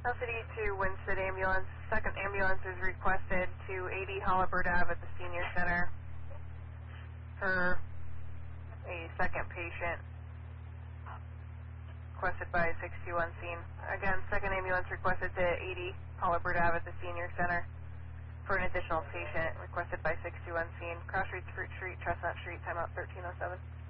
City to Winston Ambulance. Second ambulance is requested to 80 Hollibird Ave at the Senior Center for a second patient requested by 621 scene. Again, second ambulance requested to 80 Hollibird Ave at the Senior Center for an additional patient requested by 621 scene. Cross Street, Fruit Street, Chestnut Street, timeout 1307.